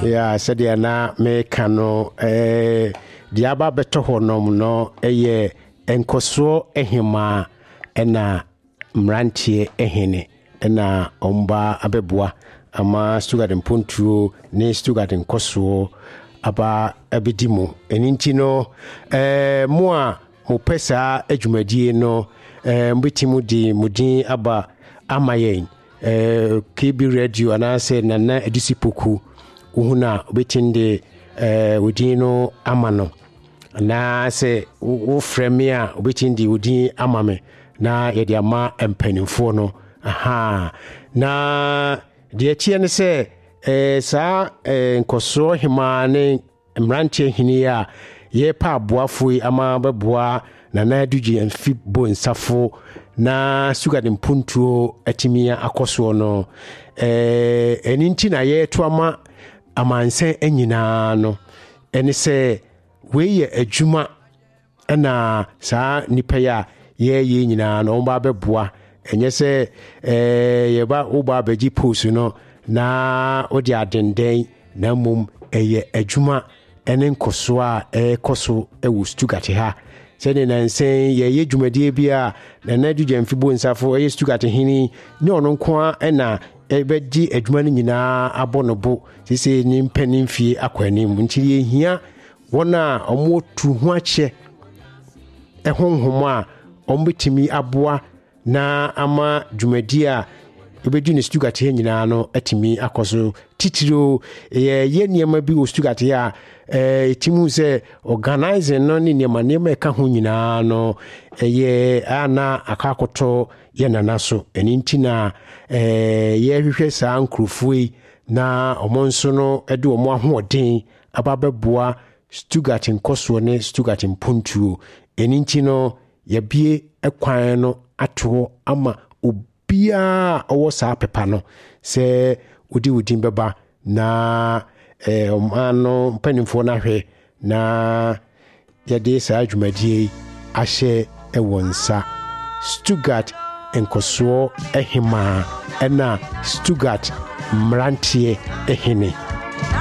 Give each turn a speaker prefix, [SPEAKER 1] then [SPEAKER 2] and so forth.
[SPEAKER 1] Yeah, said ya na me kano diaba beto honom no enkoso ehima ena mrantie ehene ena omba abeboa ama Stuttgart Mpuntuo ne Stuttgart Nkoso aba abedimu eninti no mo a mo pesa adwumadie no mbetimu di mudin aba amayen KB radio anase nana edisipoku uhuna obetinde udin no amano na se wo frame a obetinde udin amame na yedi ama empanimfo no aha na de tie ne se sa nkoso himane mrantie hini a ye pa aboafo ama beboa na na duje amfi bo nsafo na Stuttgart Mpuntuo atimia akoso no eninti na ye to ama amanse enyina no ene se we ye adwuma na sa nipa ya ye nyina no ba beboa enye se ye ba oba beji post no na odi adenden na mum eye adwuma ene nkoso a koso ewu Stuttgart ha sene nansen ye dwumadie bia na na duje mfibo nsafo eye Stuttgart hini ne ono nko a na ebedi adwuma no nyina abonobo sese ni mpanimfie akwanim ntiri ehia wona omotu ho ache ehonhomo a ombetimi aboa na ama dwumadie a ebedu ne Stuttgart nyina no atimi akoso titiro ye niema bi o Stuttgart ya timu se organizing no ni niema ka ho nyina no ye ana akakoto ye nanaso eninti na ye hwehwe sa nkrofui na omonso no ede omo ahoden ababeboa Stuttgart Nkoso ne Stuttgart Mpuntuo eninti no ye bie ekwan no ato ama bia owo sa pepa no se udin beba na omano mpanimfo na hwe na yade sa adwumadie ahye ewonsa Stuttgart Nkoso ehima ena Stuttgart mrantie ehene